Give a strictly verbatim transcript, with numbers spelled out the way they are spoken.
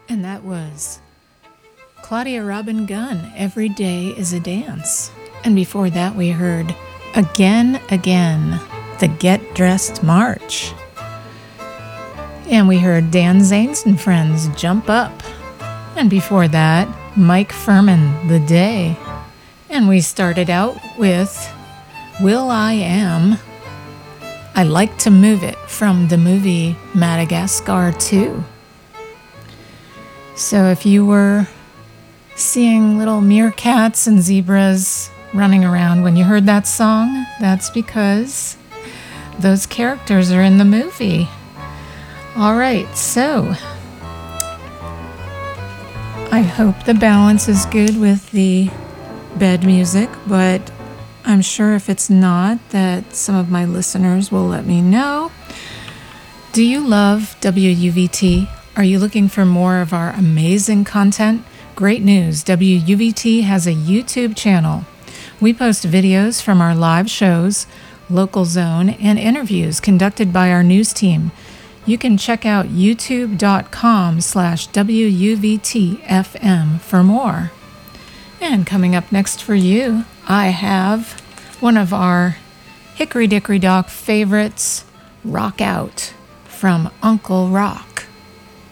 And that was Claudia Robin Gunn, Every Day is a Dance. And before that, we heard Again, Again, the Get Dressed March. And we heard Dan Zanes and Friends, Jump Up. And before that, Mike Furman, The Day. And we started out with Will I Am, I Like to Move It, from the movie Madagascar two. So if you were seeing little meerkats and zebras running around when you heard that song, that's because those characters are in the movie. All right, so I hope the balance is good with the bed music, but I'm sure if it's not, that some of my listeners will let me know. Do you love W U V T? Are you looking for more of our amazing content? Great news, W U V T has a YouTube channel. We post videos from our live shows, local zone, and interviews conducted by our news team. You can check out youtube.com slash WUVTFM for more. And coming up next for you, I have one of our Hickory Dickory Dock favorites, Rock Out, from Uncle Rock.